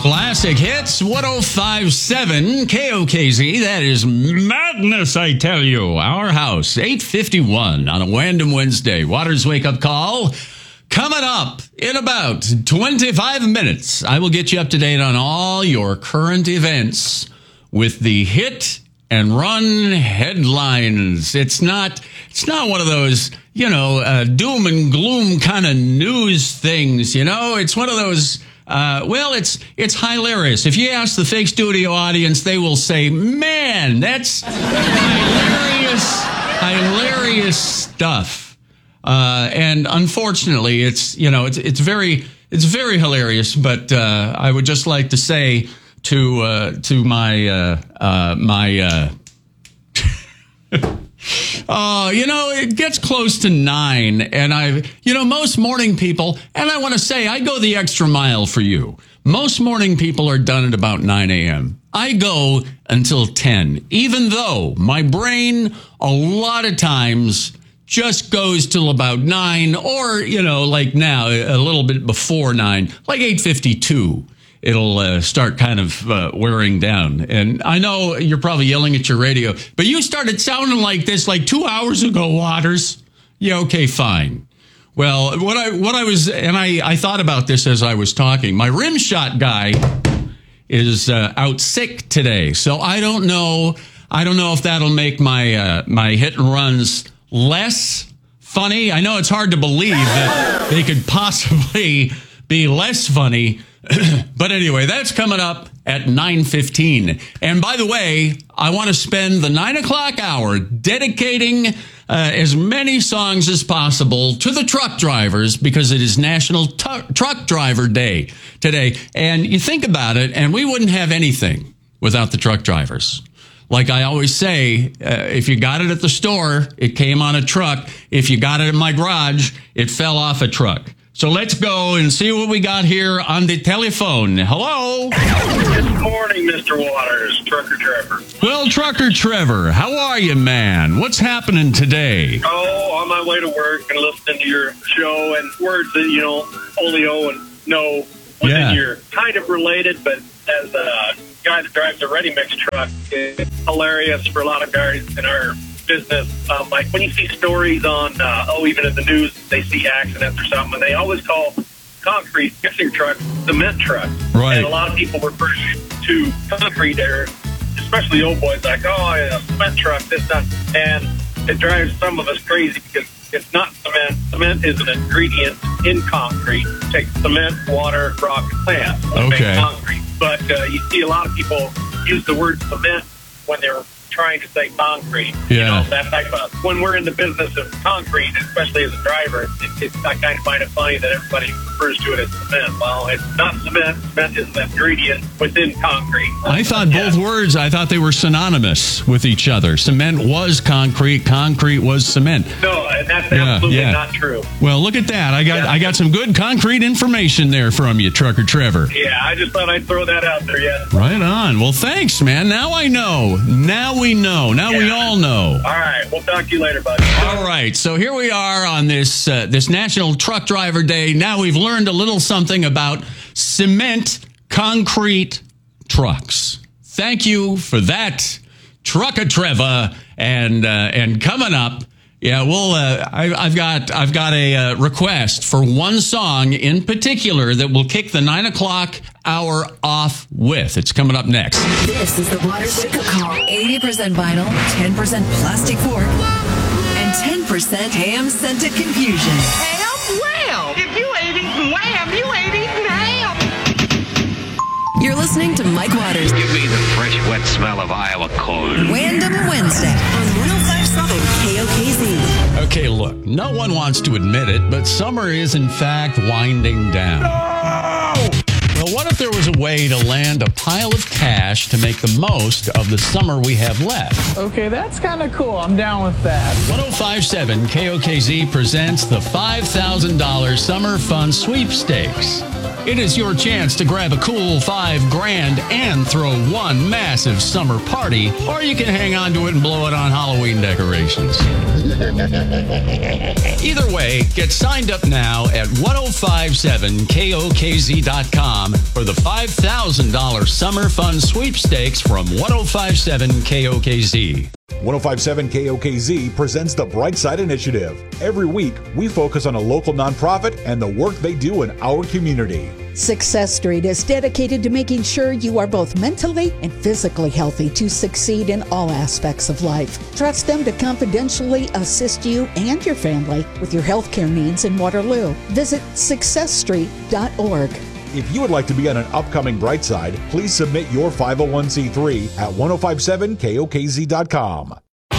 Classic Hits 1057 KOKZ. That is madness, I tell you. Our house, 8:51 on a Random Wednesday. Waters Wake Up Call. Coming up in about 25 minutes, I will get you up to date on all your current events with the hit and run headlines. It's not one of those, doom and gloom kind of news things, It's one of those, it's hilarious. If you ask the fake studio audience, they will say, man, that's hilarious stuff. And unfortunately, it's very hilarious. But I would just like to say to my it gets close to 9, and most morning people, and I want to say I go the extra mile for you. Most morning people are done at about 9 a.m. I go until 10, even though my brain a lot of times just goes till about 9, or, like now, a little bit before 9, like 8:52. It'll start kind of wearing down. And I know you're probably yelling at your radio, but you started sounding like this like 2 hours ago, Waters. Yeah, okay, fine. Well, what I was, and I thought about this as I was talking. My rim shot guy is out sick today, so I don't know if that'll make my hit and runs less funny. I know it's hard to believe that they could possibly be less funny. But anyway, that's coming up at 9:15. And by the way, I want to spend the 9 o'clock hour dedicating as many songs as possible to the truck drivers, because it is National Truck Driver Day today. And you think about it, and we wouldn't have anything without the truck drivers. Like I always say, if you got it at the store, it came on a truck. If you got it in my garage, it fell off a truck. So let's go and see what we got here on the telephone. Hello? Good morning, Mr. Waters. Trucker Trevor. Well, Trucker Trevor, how are you, man? What's happening today? Oh, on my way to work and listening to your show and words that, only and know within your kind of related, but as a guy that drives a ready-mix truck, it's hilarious for a lot of guys in our business. Like when you see stories on, even in the news, they see accidents or something, and they always call concrete mixing trucks cement trucks. Right. And a lot of people refer to concrete there, especially old boys, like, a cement truck, this, that. And it drives some of us crazy because it's not cement. Cement is an ingredient in concrete. Take cement, water, rock, and sand to make concrete. But you see a lot of people use the word cement when they're trying to say concrete. That type of. When we're in the business of concrete, especially as a driver, I kind of find it funny that everybody refers to it as cement. Well, it's not cement. Cement is an ingredient within concrete. I thought both words, they were synonymous with each other. Cement was concrete. Concrete was cement. No, and that's absolutely not true. Well, look at that. I got some good concrete information there from you, Trucker Trevor. Yeah, I just thought I'd throw that out there. Yeah. Right on. Well, thanks, man. Now I know. Now we know. Now we all know. All right. We'll talk to you later, buddy. All right. So here we are on this National Truck Driver Day. Now we've learned a little something about cement concrete trucks. Thank you for that, Trucker Trevor. And coming up, I've got a request for one song in particular that will kick the 9 o'clock hour off with. It's coming up next. This is the Waters Wake Up Call. 80% vinyl, 10% plastic fork, and 10% ham-scented confusion. Ham? Well, if you ain't eating lamb, you ain't eating ham. You're listening to Mike Waters. Give me the fresh, wet smell of Iowa corn. Random Wednesday on 105.7 KOKZ. Okay, look, no one wants to admit it, but summer is in fact winding down. No! Well, what if there was a way to land a pile of cash to make the most of the summer we have left? Okay, that's kind of cool. I'm down with that. 105.7 KOKZ presents the $5,000 Summer Fun Sweepstakes. It is your chance to grab a cool $5,000 and throw one massive summer party, or you can hang on to it and blow it on Halloween decorations. Either way, get signed up now at 1057KOKZ.com for the $5,000 Summer Fun Sweepstakes from 1057 KOKZ. 1057 KOKZ presents the Brightside Initiative. Every week, we focus on a local nonprofit and the work they do in our community. Success Street is dedicated to making sure you are both mentally and physically healthy to succeed in all aspects of life. Trust them to confidentially assist you and your family with your healthcare needs in Waterloo. Visit successstreet.org. If you would like to be on an upcoming Brightside, please submit your 501c3 at 1057KOKZ.com.